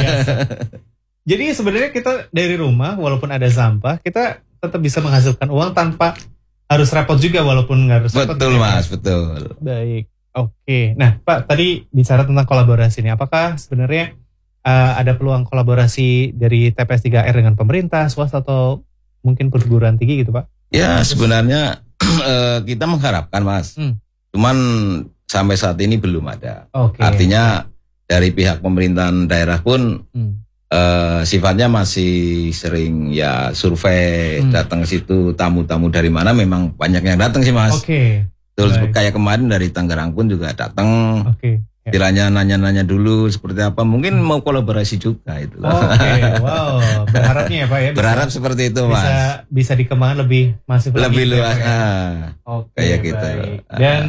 Jadi sebenarnya kita dari rumah, walaupun ada sampah, kita tetap bisa menghasilkan uang tanpa harus repot juga, walaupun nggak harus repot. Betul Mas, betul. Baik, oke. Okay. Nah Pak, tadi bicara tentang kolaborasi ini, apakah sebenarnya Uh, ada peluang kolaborasi dari T P S tiga R dengan pemerintah, swasta atau mungkin perguruan tinggi gitu Pak? Ya sebenarnya uh, kita mengharapkan Mas, hmm. cuman sampai saat ini belum ada. Okay. Artinya dari pihak pemerintahan daerah pun hmm. uh, sifatnya masih sering ya survei, hmm. datang ke situ, tamu-tamu dari mana memang banyak yang datang sih Mas. Oke. Okay. Terus right. kayak kemarin dari Tangerang pun juga datang. Oke. Okay. Kiranya nanya-nanya dulu seperti apa, mungkin mau kolaborasi juga itu. Oke, okay, wow, berharapnya ya Pak ya. Bisa, Berharap seperti itu Mas. Bisa bisa dikembangkan lebih masif lebih lagi, luas. Ya, Oke, okay, kayak gitu. Dan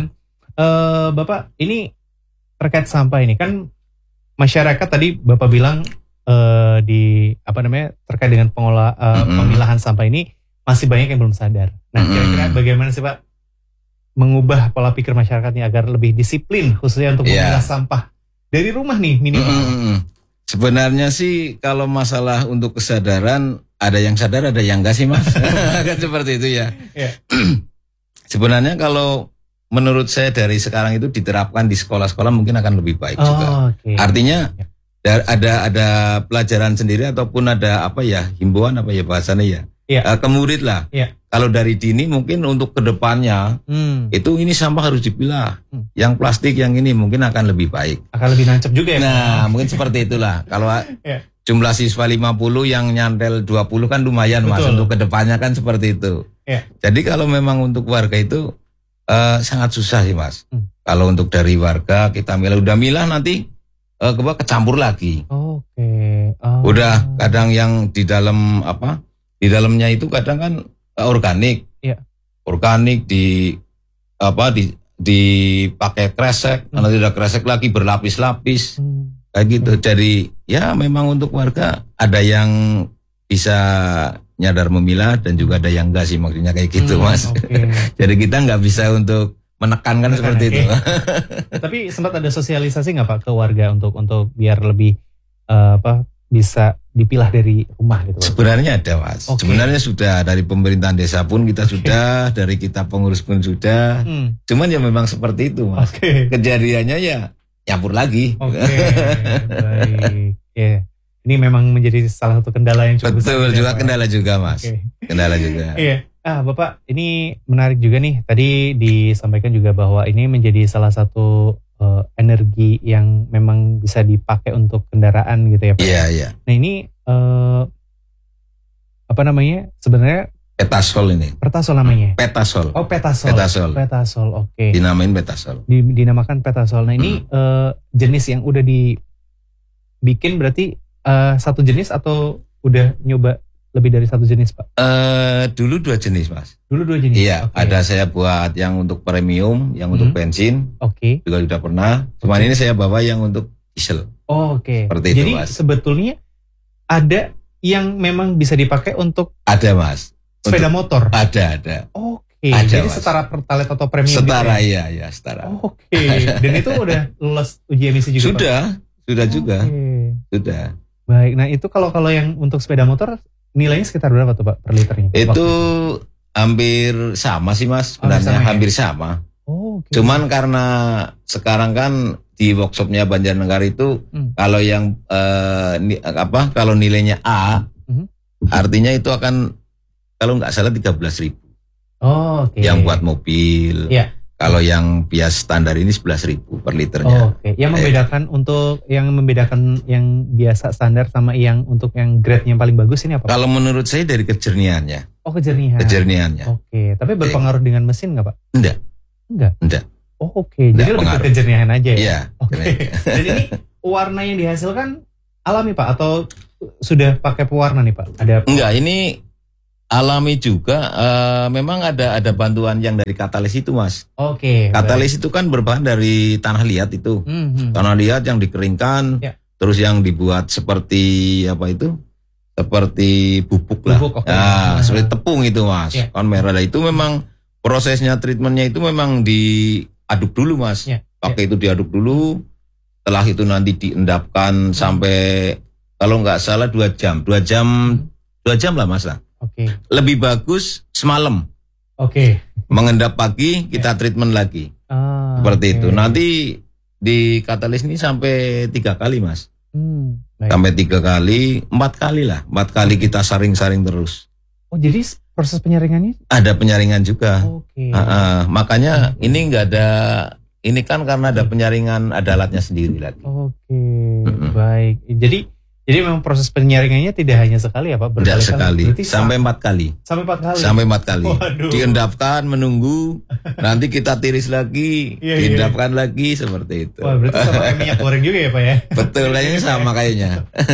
uh, Bapak ini terkait sampah ini kan masyarakat tadi Bapak bilang uh, di apa namanya terkait dengan pengolah uh, mm-hmm. pemilahan sampah ini masih banyak yang belum sadar. Nah, mm-hmm. kira-kira bagaimana sih Pak mengubah pola pikir masyarakatnya agar lebih disiplin khususnya untuk memilah yeah. sampah dari rumah nih minimal. Mm-hmm. Sebenarnya sih kalau masalah untuk kesadaran ada yang sadar ada yang enggak sih Mas. Kan seperti itu ya. Yeah. Sebenarnya kalau menurut saya dari sekarang itu diterapkan di sekolah-sekolah mungkin akan lebih baik oh, juga. Okay. Artinya yeah. ada ada pelajaran sendiri ataupun ada apa ya himbauan apa ya bahasanya ya. Yeah. Uh, ke murid lah. Yeah. Kalau dari dini mungkin untuk kedepannya hmm. itu ini sampah harus dipilah. Hmm. Yang plastik yang ini mungkin akan lebih baik. Akan lebih nancep juga ya. Nah mungkin seperti itulah. Kalau yeah. jumlah siswa lima puluh yang nyantel dua puluh kan lumayan Betul. Mas. Untuk kedepannya kan seperti itu. Yeah. Jadi kalau memang untuk warga itu uh, sangat susah sih Mas. Hmm. Kalau untuk dari warga kita milah udah milah nanti uh, kecampur lagi. Oke. Okay. Oh. Udah kadang yang di dalam apa? Di dalamnya itu kadang kan organik, ya. organik di apa di dipakai kresek, hmm. nanti udah kresek lagi berlapis-lapis, hmm. kayak gitu. Hmm. Jadi ya memang untuk warga ada yang bisa nyadar memilah dan juga ada yang enggak sih maksudnya kayak gitu hmm, Mas. Okay. Jadi kita nggak bisa untuk menekankan Menekan, seperti okay. itu. Tapi sempat ada sosialisasi nggak Pak ke warga untuk untuk biar lebih uh, apa bisa dipilah dari rumah gitu. Sebenarnya ada Mas. Okay. Sebenarnya sudah dari pemerintahan desa pun kita okay. sudah, dari kita pengurus pun sudah. Hmm. Cuman ya memang seperti itu Mas. Okay. Kejadiannya ya nyampur lagi. Oke. Okay. Baik. Ya. Yeah. Ini memang menjadi salah satu kendala yang cukup besar. Betul juga ya, kendala juga Mas. Okay. Kendala juga. Iya. Ah Bapak, ini menarik juga nih. Tadi disampaikan juga bahwa ini menjadi salah satu Uh, energi yang memang bisa dipakai untuk kendaraan gitu ya Pak. Iya, yeah, iya. Yeah. Nah ini uh, apa namanya? Sebenarnya Petasol ini. Petasol namanya. Petasol. Oh, petasol. Petasol. Petasol, oke. Okay. Dinamain petasol. Di, dinamakan petasol. Nah, ini hmm. uh, jenis yang udah dibikin berarti uh, satu jenis atau udah nyoba lebih dari satu jenis, Pak? Uh, dulu dua jenis, Mas. Dulu dua jenis. Iya, okay. Ada saya buat yang untuk premium, yang hmm. untuk bensin. Oke. Okay. Juga sudah pernah. Cuman okay. ini saya bawa yang untuk diesel. Oh, oke. Okay. Seperti Jadi itu, Mas. Sebetulnya ada yang memang bisa dipakai untuk ada, Mas. sepeda untuk, motor? Ada, ada. Oke, okay. Jadi mas. Setara Pertalite atau premium setara, gitu ya? Iya, iya, setara. Oke, okay. Dan itu udah lulus uji emisi juga? Sudah, Pak? Sudah okay. juga. Sudah. Baik, nah itu kalau kalau yang untuk sepeda motor nilainya sekitar berapa tuh Pak per liternya? Itu hampir sama sih Mas, sebenarnya oh, sama, hampir ya? sama. Oh, okay. Cuman karena sekarang kan di workshopnya Banjarnegara itu hmm. kalau yang eh, ni, apa kalau nilainya A, hmm. artinya itu akan kalau nggak salah tiga belas ribu. Oh, oke. Okay. Yang buat mobil. Yeah. Kalau yang bias standar ini sebelas ribu per liternya. Oh, oke. Okay. Yang membedakan eh. untuk yang membedakan yang biasa standar sama yang untuk yang grade yang paling bagus ini apa? Kalau menurut saya dari kejernihannya. Oh, kejernihan. Kejernihannya. Oke. Okay. Tapi berpengaruh eh. dengan mesin nggak Pak? Enggak. Enggak. Enggak. Oh, oke. Okay. Jadi lebih ke kejernihan aja ya. Iya. Oke. Okay. Jadi ini warna yang dihasilkan alami Pak atau sudah pakai pewarna nih Pak? Ada? Enggak. Ini alami juga, uh, memang ada ada bantuan yang dari katalis itu Mas. Oke. Okay, katalis baik. Itu kan berbahan dari tanah liat itu, mm-hmm. tanah liat yang dikeringkan, yeah. terus yang dibuat seperti apa itu, seperti bubuk lah, bubuk, okay. nah, seperti tepung itu Mas. Yeah. Kan merah itu memang prosesnya treatmentnya itu memang diaduk dulu Mas, yeah. pakai yeah. itu diaduk dulu, setelah itu nanti diendapkan mm-hmm. sampai kalau nggak salah dua jam, dua jam, mm-hmm. dua jam lah Mas lah. Oke. Okay. Lebih bagus semalam. Oke. Okay. Mengendap pagi kita yeah. treatment lagi. Ah, seperti okay. itu. Nanti di katalis ini sampai tiga kali Mas. Hmm, sampai tiga kali, empat kali lah. Empat kali kita saring-saring terus. Oh jadi proses penyaringannya? Ada penyaringan juga. Oke. Okay. Uh, uh, makanya hmm. ini nggak ada. Ini kan karena ada penyaringan, ada alatnya sendiri lagi. Oke. Okay. Mm-hmm. Baik. Jadi Jadi memang proses penyaringannya tidak hanya sekali ya Pak? Tidak sekali, sampai empat kali. Sampai empat kali? Sampai empat kali. Waduh. Diendapkan, menunggu, nanti kita tiris lagi, iya, diendapkan iya. lagi, seperti itu. Wah berarti sama kayak minyak goreng juga ya Pak ya? Betul, kayaknya sama kayaknya.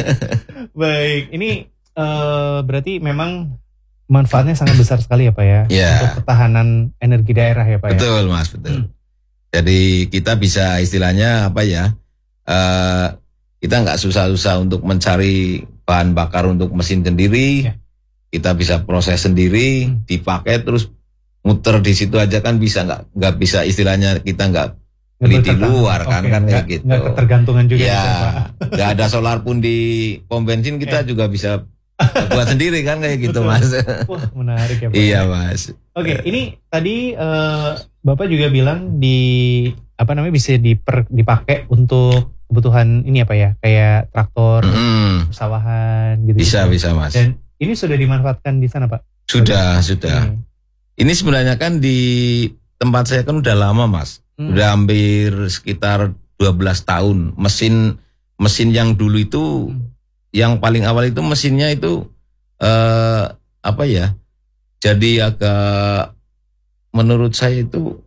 Baik, ini uh, berarti memang manfaatnya sangat besar sekali ya Pak ya? Yeah. Untuk ketahanan energi daerah ya Pak ya? Betul Mas, betul. Hmm. Jadi kita bisa istilahnya apa ya, uh, kita nggak susah-susah untuk mencari bahan bakar untuk mesin sendiri, ya. Kita bisa proses sendiri, hmm. dipakai terus muter di situ aja kan bisa, nggak nggak bisa istilahnya kita nggak beli di luar kan okay. kan kayak gitu. Nggak ketergantungan juga. Ya, nggak ada solar pun di pom bensin kita ya. Juga bisa buat sendiri kan kayak gitu Mas. Wah menarik ya Pak. Iya Mas. Oke, okay, ini tadi uh, Bapak juga bilang di apa namanya bisa diper, dipakai untuk kebutuhan ini apa ya, kayak traktor, mm. persawahan gitu. Bisa, gitu. bisa Mas. Dan ini sudah dimanfaatkan di sana Pak? Sudah, sudah. Hmm. Ini sebenarnya kan di tempat saya kan udah lama Mas. Hmm. Udah hampir sekitar dua belas tahun. Mesin mesin yang dulu itu, hmm. yang paling awal itu mesinnya itu, eh, apa ya, jadi agak, menurut saya itu,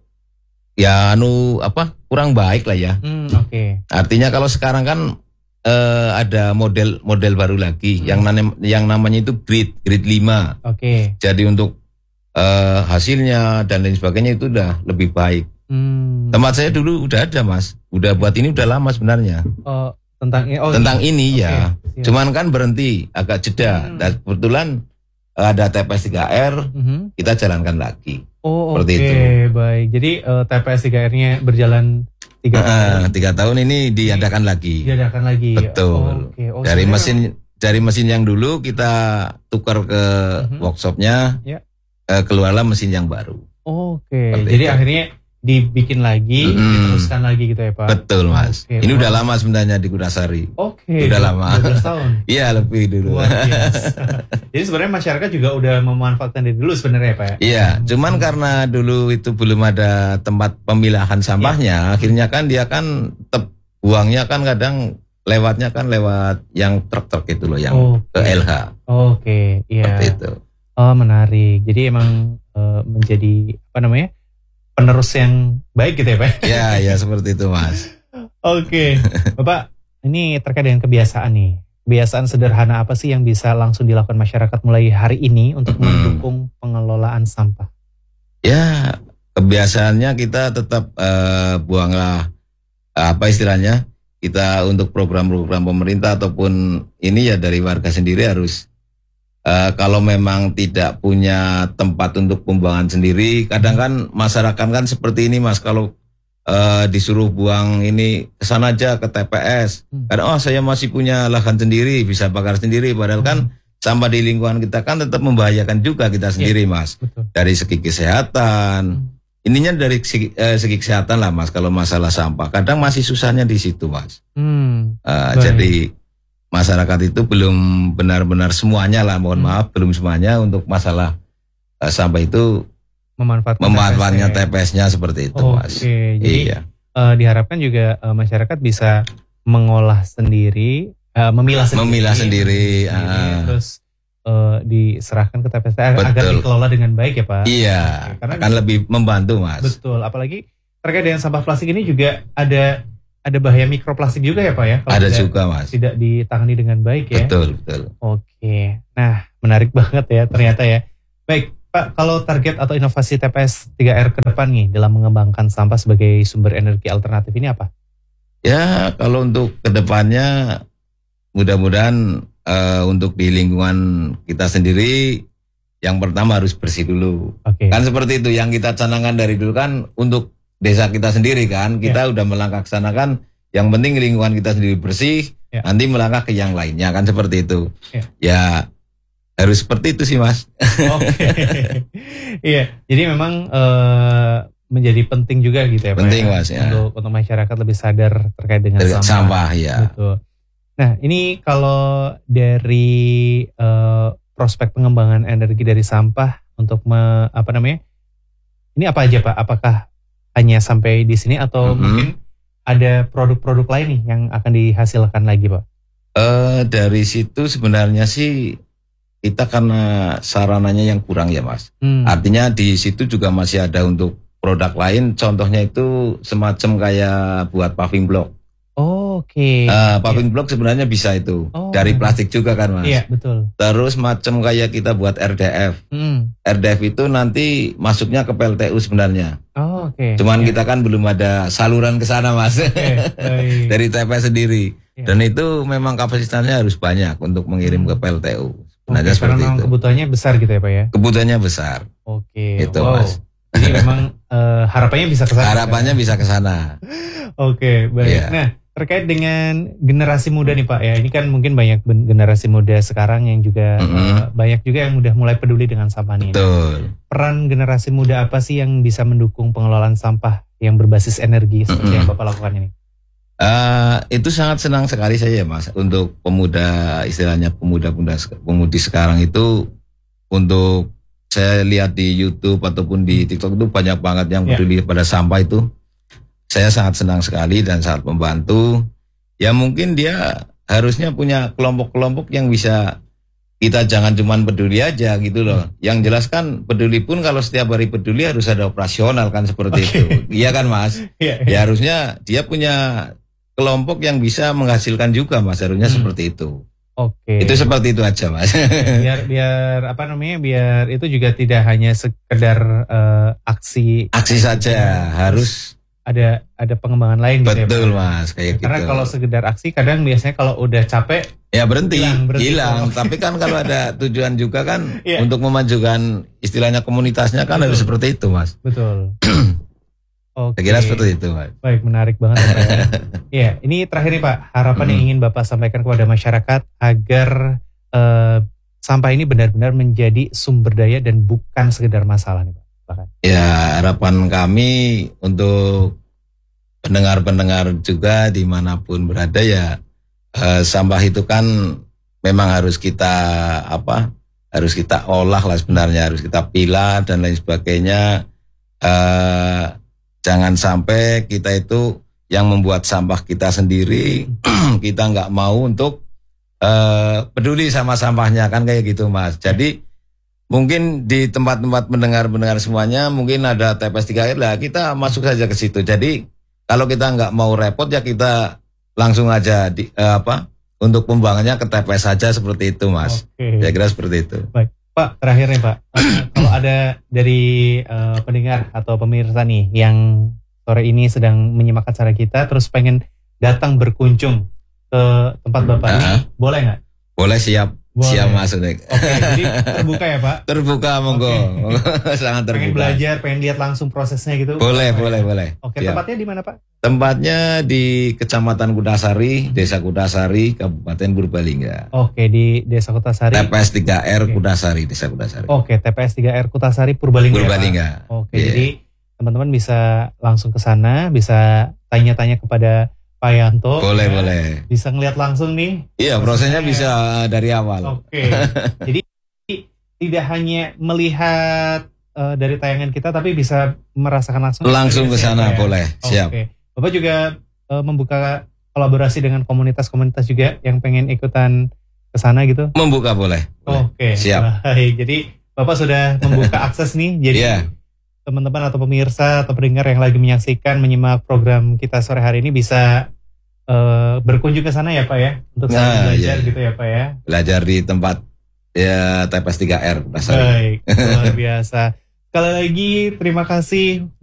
ya anu apa kurang baik lah ya. Hmm, Oke. Okay. Artinya kalau sekarang kan uh, ada model model baru lagi hmm. yang nam- yang namanya itu grid grid lima. Oke. Okay. Jadi untuk uh, hasilnya dan lain sebagainya itu udah lebih baik. Hmm. Tempat saya dulu udah ada Mas, udah buat ini udah lama sebenarnya. Oh tentang oh, tentang ini okay. ya. Yeah. Cuman kan berhenti agak jeda. Hmm. Dan kebetulan ada T P S tiga R, mm-hmm. kita jalankan lagi. Oh oke, okay. Baik. Jadi uh, T P S tiga R-nya berjalan tiga tahun. Tiga tahun ini diadakan lagi. Diadakan lagi. Betul. Oh, okay. oh, dari mesin dari mesin yang dulu kita tukar ke mm-hmm. workshopnya, yeah. uh, keluarlah mesin yang baru. Oh, oke. Okay. Jadi itu. Akhirnya dibikin lagi, mm-hmm. diteruskan lagi gitu ya Pak? Betul Mas. Okay. Ini oh. udah lama sebenarnya di Kudasari. Oke. Okay. Udah lama. dua belas tahun? Iya lebih dulu. Jadi sebenarnya masyarakat juga udah memanfaatkan dari dulu sebenarnya Pak ya? Iya, hmm. cuman karena dulu itu belum ada tempat pemilahan sampahnya, ya. Akhirnya kan dia kan tetap buangnya kan kadang lewatnya kan lewat yang truk-truk itu loh, yang okay. ke L H. Oke, okay. Iya. Seperti itu. Oh menarik. Jadi emang uh, menjadi apa namanya? Penerus yang baik gitu ya Pak? Ya, ya seperti itu Mas. Oke, Bapak, ini terkait dengan kebiasaan nih. Kebiasaan sederhana apa sih yang bisa langsung dilakukan masyarakat mulai hari ini untuk hmm. mendukung pengelolaan sampah? Ya, kebiasaannya kita tetap uh, buanglah apa istilahnya? Kita untuk program-program pemerintah ataupun ini ya dari warga sendiri harus uh, kalau memang tidak punya tempat untuk pembuangan sendiri, kadang kan masyarakat kan seperti ini Mas, kalau uh, disuruh buang ini ke sana aja ke T P S, hmm. kadang oh saya masih punya lahan sendiri, bisa bakar sendiri, padahal hmm. kan sampah di lingkungan kita kan tetap membahayakan juga kita sendiri yeah, Mas, betul. Dari segi kesehatan. Hmm. Ininya dari segi, eh, segi kesehatan lah Mas, kalau masalah sampah. Kadang masih susahnya di situ Mas. Hmm, uh, jadi masyarakat itu belum benar-benar semuanya lah, mohon hmm. maaf, belum semuanya untuk masalah uh, sampah itu memanfaatkan memanfaatnya T P S-nya seperti itu oh, Mas. Oke, jadi iya. uh, diharapkan juga uh, masyarakat bisa mengolah sendiri, uh, memilah sendiri. Memilah sendiri. sendiri uh. Terus Uh, diserahkan ke T P S agar dikelola dengan baik ya Pak. Iya, oke, karena akan lebih membantu Mas. Betul, apalagi terkait dengan sampah plastik ini juga ada ada bahaya mikroplastik juga ya Pak ya. Ada tidak, juga Mas. Tidak ditangani dengan baik ya. Betul, betul. Oke, nah menarik banget ya ternyata ya. Baik Pak, kalau target atau inovasi T P S tiga R ke depan nih dalam mengembangkan sampah sebagai sumber energi alternatif ini apa? Ya, kalau untuk kedepannya mudah-mudahan Uh, untuk di lingkungan kita sendiri yang pertama harus bersih dulu. Okay. Kan seperti itu yang kita canangkan dari dulu kan untuk desa kita sendiri kan. Kita yeah. udah melangkah ke sana kan. Yang penting lingkungan kita sendiri bersih, yeah. nanti melangkah ke yang lainnya kan seperti itu. Yeah. Ya harus seperti itu sih Mas. Oke. Okay. Iya, jadi memang uh, menjadi penting juga gitu ya Pak. Penting Mas ya. Untuk, untuk masyarakat lebih sadar terkait dengan terkait sampah. Sampah ya. Betul. Nah ini kalau dari uh, prospek pengembangan energi dari sampah untuk me, apa namanya? Ini apa aja Pak? Apakah hanya sampai di sini atau mm-hmm. mungkin ada produk-produk lain nih yang akan dihasilkan lagi Pak? Uh, dari situ sebenarnya sih kita karena sarananya yang kurang ya Mas. Hmm. Artinya di situ juga masih ada untuk produk lain. Contohnya itu semacam kayak buat paving block. Oh, oke. Okay. Uh, paving yeah. block sebenarnya bisa itu oh. dari plastik juga kan Mas. Iya yeah, betul. Terus macam kayak kita buat R D F. Hmm. R D F itu nanti masuknya ke P L T U sebenarnya. Oh, oke. Okay. Cuman yeah. kita kan belum ada saluran ke sana Mas. Okay. Dari T P S sendiri. Yeah. Dan itu memang kapasitasnya harus banyak untuk mengirim hmm. ke P L T U. Sebenarnya okay, seperti karena itu. Kebutuhannya besar gitu ya Pak ya. Kebutuhannya besar. Oke. Okay. Itu wow. Mas. Jadi memang uh, harapannya bisa ke sana. Harapannya kan? Bisa ke sana. Oke, okay, baik. Yeah. Nah, terkait dengan generasi muda nih Pak ya, ini kan mungkin banyak generasi muda sekarang yang juga mm-hmm. uh, banyak juga yang udah mulai peduli dengan sampah nih. Betul. Peran generasi muda apa sih yang bisa mendukung pengelolaan sampah yang berbasis energi seperti mm-hmm. yang Bapak lakukan ini? Uh, itu sangat senang sekali saya Mas untuk pemuda, istilahnya pemuda-pemuda pemudi sekarang itu, untuk saya lihat di YouTube ataupun di TikTok itu banyak banget yang peduli yeah. pada sampah itu. Saya sangat senang sekali dan sangat membantu. Ya mungkin dia harusnya punya kelompok-kelompok yang bisa, kita jangan cuma peduli aja gitu loh. Hmm. Yang jelas kan peduli pun kalau setiap hari peduli harus ada operasional kan seperti okay. itu. Iya kan Mas? Yeah, yeah. Ya harusnya dia punya kelompok yang bisa menghasilkan juga Mas. Harusnya hmm. seperti itu. Oke. Okay. Itu seperti itu aja Mas. Biar biar apa namanya? Biar itu juga tidak hanya sekedar uh, aksi. Aksi saja, harus ada ada pengembangan lain gitu. Betul ya, Mas, kayak Karena gitu. Karena kalau sekedar aksi kadang biasanya kalau udah capek ya berhenti, hilang. berhenti hilang. Tapi kan kalau ada tujuan juga kan yeah. untuk memajukan istilahnya komunitasnya kan Betul. Harus seperti itu Mas. Betul. Oke. Saya kira seperti itu Mas. Baik, menarik banget ya Pak. Ya, ini terakhir nih Pak, harapan hmm. yang ingin Bapak sampaikan kepada masyarakat agar uh, sampah ini benar-benar menjadi sumber daya dan bukan sekedar masalah nih Pak. Bahkan. Ya, harapan kami untuk pendengar-pendengar juga dimanapun berada ya, eh, sampah itu kan memang harus kita apa harus kita olah lah sebenarnya, harus kita pilah dan lain sebagainya. Eh, jangan sampai kita itu yang membuat sampah kita sendiri kita nggak mau untuk eh, peduli sama sampahnya kan kayak gitu Mas. Jadi mungkin di tempat-tempat mendengar-mendengar semuanya mungkin ada T P S tiga R lah, kita masuk saja ke situ. Jadi kalau kita nggak mau repot ya kita langsung aja di, eh, apa untuk pembuangannya ke T P S saja seperti itu Mas. Oke. Saya kira seperti itu. Baik Pak, terakhir nih Pak, uh, kalau ada dari uh, pendengar atau pemirsa nih yang sore ini sedang menyimak acara kita terus pengen datang berkunjung ke tempat Bapak uh-huh. ini, boleh nggak? Boleh, siap. Boleh. Siap masuk deh. Oke, jadi terbuka ya Pak? Terbuka, monggo. Okay. Sangat terbuka. Pengen belajar, pengen lihat langsung prosesnya gitu? Boleh, boleh, ya? boleh. Oke, siap. Tempatnya di mana Pak? Tempatnya di Kecamatan Kudasari, Desa Kudasari, Kabupaten Purbalingga. Oke, di Desa Kudasari. T P S tiga R okay. Kudasari, Desa Kudasari. Oke, T P S tiga R Kudasari Purbalingga. Purbalingga. Ya, Oke, yeah. Jadi teman-teman bisa langsung ke sana, bisa tanya-tanya kepada Pak Yanto. Boleh, ya, boleh. Bisa ngelihat langsung nih. Iya, prosesnya ya. Bisa dari awal. Oke. Jadi tidak hanya melihat uh, dari tayangan kita, tapi bisa merasakan langsung. Langsung ke sana, ya. Boleh. Siap. Oke. Bapak juga uh, membuka kolaborasi dengan komunitas-komunitas juga yang pengen ikutan ke sana gitu? Membuka boleh. boleh. Oke. Siap. Baik. Jadi Bapak sudah membuka akses nih. Jadi yeah. teman-teman atau pemirsa atau pendengar yang lagi menyaksikan, menyimak program kita sore hari ini bisa uh, berkunjung ke sana ya Pak ya, untuk nah, belajar iya. gitu ya Pak ya. Belajar di tempat ya T P S tiga R. Baik, luar biasa. Sekali lagi terima kasih